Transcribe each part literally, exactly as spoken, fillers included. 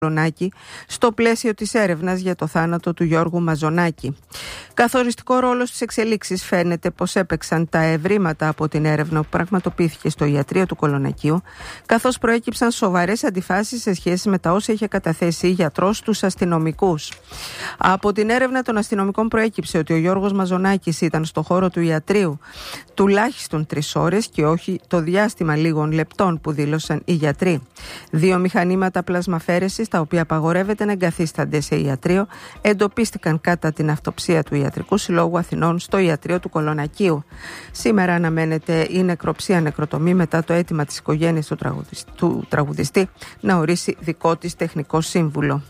στο πλαίσιο της έρευνας για το θάνατο του Γιώργου Μαζονάκη. Καθοριστικό ρόλο στις εξελίξεις φαίνεται πως έπαιξαν τα ευρήματα από την έρευνα που πραγματοποιήθηκε στο ιατρείο του Κολονακείου, καθώς προέκυψαν σοβαρές αντιφάσεις σε σχέση με τα όσα είχε καταθέσει η γιατρός στους αστυνομικούς. Από την έρευνα των αστυνομικών προέκυψε ότι ο Γιώργος Μαζονάκης ήταν στο χώρο του ιατρείου τουλάχιστον τρεις ώρες και όχι το διάστημα λίγων λεπτών που δήλωσαν οι γιατροί. Δύο μηχανήματα πλασμαφέρεσης, τα οποία απαγορεύεται να εγκαθίστανται σε ιατρείο, εντοπίστηκαν κατά την αυτοψία του Ιατρικού Συλλόγου Αθηνών στο ιατρείο του Κολονακείου. Σήμερα αναμένεται η νεκροψία νεκροτομή μετά το αίτημα της οικογένειας του, τραγουδιστή, του τραγουδιστή να ορίσει δικό της τεχνικό σύμβουλο.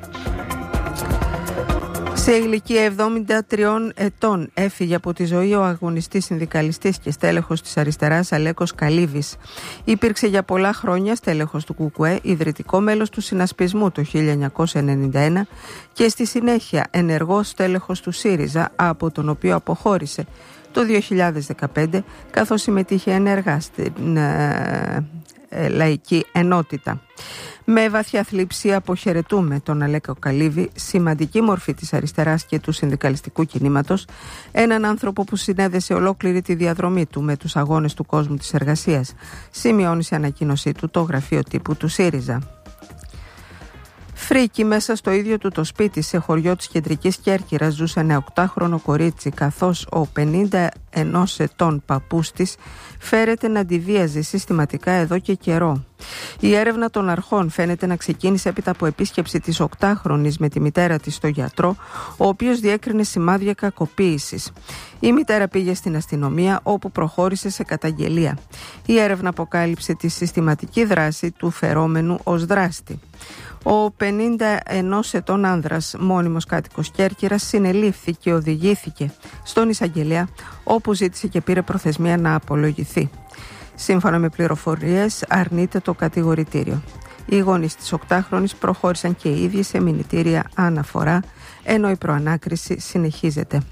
Σε ηλικία εβδομήντα τριών ετών έφυγε από τη ζωή ο αγωνιστής συνδικαλιστής και στέλεχος της αριστεράς Αλέκος Καλίβης. Υπήρξε για πολλά χρόνια στέλεχος του ΚΚΕ, ιδρυτικό μέλος του Συνασπισμού το χίλια εννιακόσια ενενήντα ένα και στη συνέχεια ενεργός στέλεχος του ΣΥΡΙΖΑ, από τον οποίο αποχώρησε το δύο χιλιάδες δεκαπέντε, καθώς συμμετείχε ενεργά στην ε, ε, λαϊκή ενότητα. Με βαθιά θλίψη αποχαιρετούμε τον Αλέκο Καλίβη, σημαντική μορφή της αριστεράς και του συνδικαλιστικού κινήματος, έναν άνθρωπο που συνέδεσε ολόκληρη τη διαδρομή του με τους αγώνες του κόσμου της εργασίας, σημειώνει σε ανακοίνωσή του το γραφείο τύπου του ΣΥΡΙΖΑ. Φρίκι μέσα στο ίδιο του το σπίτι σε χωριό της κεντρικής Κέρκυρας ζούσε ένα οκτάχρονο κορίτσι, καθώς ο πενήντα ενός ετών παππούς της φέρεται να τη βίαζε συστηματικά εδώ και καιρό. Η έρευνα των αρχών φαίνεται να ξεκίνησε έπειτα από επίσκεψη της οκτάχρονης με τη μητέρα της στο γιατρό, ο οποίος διέκρινε σημάδια κακοποίησης. Η μητέρα πήγε στην αστυνομία, όπου προχώρησε σε καταγγελία. Η έρευνα αποκάλυψε τη συστηματική δράση του φερόμενου ως δράστη. Ο πενήντα ενός ετών άνδρας, μόνιμος κάτοικος Κέρκυρας, συνελήφθη και οδηγήθηκε στον εισαγγελέα, όπου ζήτησε και πήρε προθεσμία να απολογηθεί. Σύμφωνα με πληροφορίες, αρνείται το κατηγορητήριο. Οι γονείς της οκτάχρονης προχώρησαν και οι ίδιοι σε μηνυτήρια αναφορά, ενώ η προανάκριση συνεχίζεται.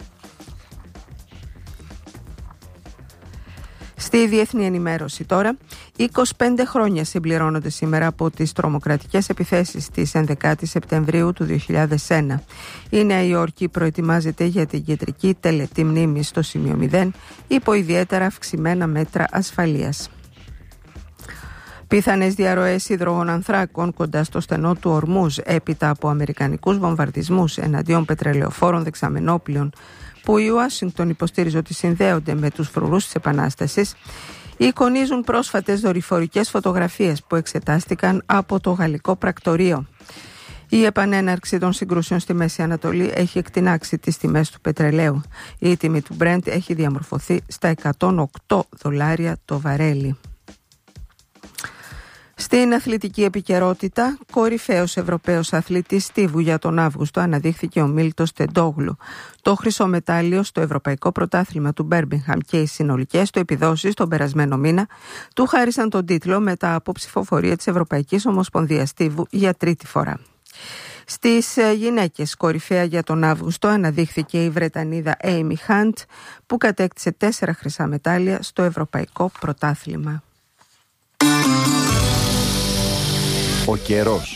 Στη διεθνή ενημέρωση τώρα, είκοσι πέντε χρόνια συμπληρώνονται σήμερα από τις τρομοκρατικές επιθέσεις της ενδεκάτη Σεπτεμβρίου του δύο χιλιάδες ένα. Η Νέα Υόρκη προετοιμάζεται για την κεντρική τελετή μνήμης στο σημείο μηδέν υπό ιδιαίτερα αυξημένα μέτρα ασφαλείας. Πιθανές διαρροές υδρογονανθράκων κοντά στο στενό του Ορμούζ έπειτα από αμερικανικούς βομβαρδισμούς εναντίον πετρελαιοφόρων δεξαμενόπλων που η Ουάσιγκτον υποστήριζε ότι συνδέονται με τους φρουρούς της Επανάστασης, εικονίζουν πρόσφατες δορυφορικές φωτογραφίες που εξετάστηκαν από το γαλλικό πρακτορείο. Η επανέναρξη των συγκρούσεων στη Μέση Ανατολή έχει εκτινάξει τις τιμές του πετρελαίου. Η τιμή του Brent έχει διαμορφωθεί στα εκατόν οκτώ δολάρια το βαρέλι. Στην αθλητική επικαιρότητα, κορυφαίος Ευρωπαίος αθλητής στίβου για τον Αύγουστο αναδείχθηκε ο Μίλτος Τεντόγλου. Το χρυσό μετάλλιο στο Ευρωπαϊκό Πρωτάθλημα του Μπέρμιγχαμ και οι συνολικές του επιδόσεις τον περασμένο μήνα του χάρισαν τον τίτλο μετά από ψηφοφορία της Ευρωπαϊκής Ομοσπονδίας Στίβου για τρίτη φορά. Στις γυναίκες, κορυφαία για τον Αύγουστο αναδείχθηκε η Βρετανίδα Έιμι Χαντ, που κατέκτησε τέσσερα χρυσά μετάλλια στο Ευρωπαϊκό Πρωτάθλημα. Ο καιρός.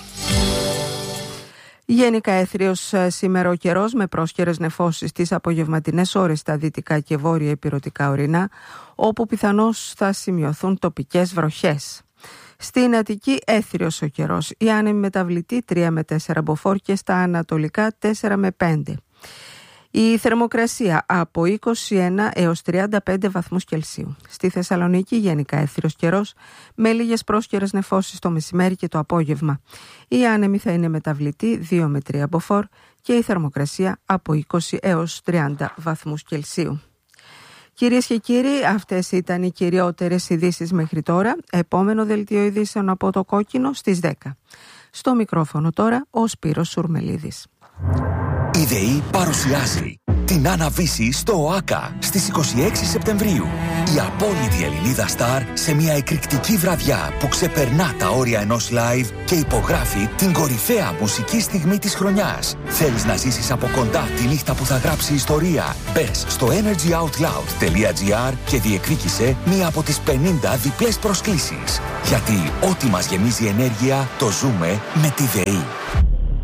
Γενικά έθριος σήμερα ο καιρός, με πρόσκαιρες νεφώσεις τις απογευματινές ώρες στα δυτικά και βόρεια ηπειρωτικά ορεινά, όπου πιθανώς θα σημειωθούν τοπικές βροχές. Στην Αττική έθριος ο καιρός, η άνεμη μεταβλητή τρία με τέσσερα μποφόρ και στα ανατολικά τέσσερα με πέντε. Η θερμοκρασία από είκοσι ένα έως τριάντα πέντε βαθμούς Κελσίου. Στη Θεσσαλονίκη γενικά έθριος καιρός, με λίγες πρόσκαιρες νεφώσεις το μεσημέρι και το απόγευμα. Η άνεμη θα είναι μεταβλητή δύο με τρία μποφόρ και η θερμοκρασία από είκοσι έως τριάντα βαθμούς Κελσίου. Κυρίες και κύριοι, αυτές ήταν οι κυριότερες ειδήσεις μέχρι τώρα. Επόμενο δελτίο ειδήσεων από το Κόκκινο στις δέκα. Στο μικρόφωνο τώρα ο Σπύρος Σουρμελίδης. Η ΔΕΗ παρουσιάζει την Άννα Βύση στο ΟΑΚΑ στις είκοσι έξι Σεπτεμβρίου. Η απόλυτη Ελληνίδα Σταρ σε μια εκρηκτική βραδιά που ξεπερνά τα όρια ενός live και υπογράφει την κορυφαία μουσική στιγμή της χρονιάς. Θέλεις να ζήσεις από κοντά τη νύχτα που θα γράψει ιστορία? Μπες στο energy out loud τελεία gr και διεκδίκησε μία από τις πενήντα διπλές προσκλήσεις. Γιατί ό,τι μας γεμίζει ενέργεια το ζούμε με τη ΔΕΗ.